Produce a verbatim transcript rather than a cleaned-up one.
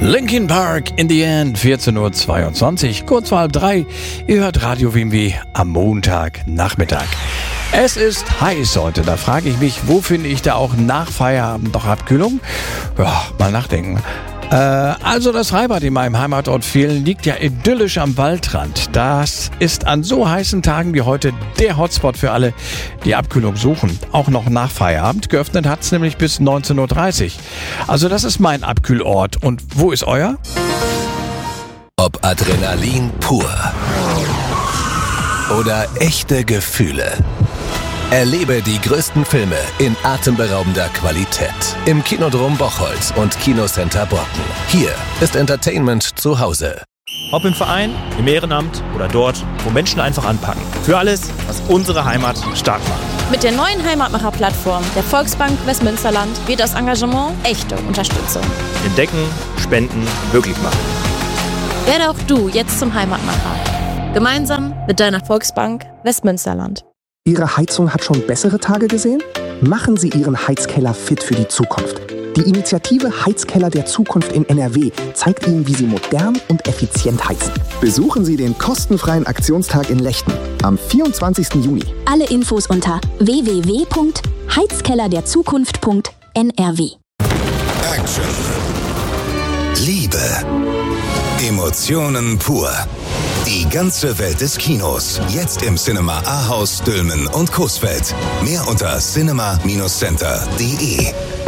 Linkin Park in the End, vierzehn Uhr zweiundzwanzig, kurz vor halb drei. Ihr hört Radio Wimwi am Montagnachmittag. Es ist heiß heute, da frage ich mich, wo finde ich da auch nach Feierabend noch Abkühlung? Ja, mal nachdenken. Äh, also das Freibad in meinem Heimatort Vehlen liegt ja idyllisch am Waldrand. Das ist an so heißen Tagen wie heute der Hotspot für alle, die Abkühlung suchen. Auch noch nach Feierabend. Geöffnet hat's nämlich bis neunzehn Uhr dreißig. Also das ist mein Abkühlort. Und wo ist euer? Ob Adrenalin pur oder echte Gefühle. Erlebe die größten Filme in atemberaubender Qualität. Im Kinodrom Bocholt und Kinocenter Borken. Hier ist Entertainment zu Hause. Ob im Verein, im Ehrenamt oder dort, wo Menschen einfach anpacken. Für alles, was unsere Heimat stark macht. Mit der neuen Heimatmacher-Plattform der Volksbank Westmünsterland wird das Engagement echte Unterstützung. Entdecken, spenden, möglich machen. Werde auch du jetzt zum Heimatmacher. Gemeinsam mit deiner Volksbank Westmünsterland. Ihre Heizung hat schon bessere Tage gesehen? Machen Sie Ihren Heizkeller fit für die Zukunft. Die Initiative Heizkeller der Zukunft in N R W zeigt Ihnen, wie Sie modern und effizient heizen. Besuchen Sie den kostenfreien Aktionstag in Lechten am vierundzwanzigsten Juni. Alle Infos unter w w w punkt heizkeller der zukunft punkt n r w. Action. Liebe. Emotionen pur. Die ganze Welt des Kinos. Jetzt im Cinema Ahaus, Dülmen und Coesfeld. Mehr unter cinema Bindestrich center punkt de.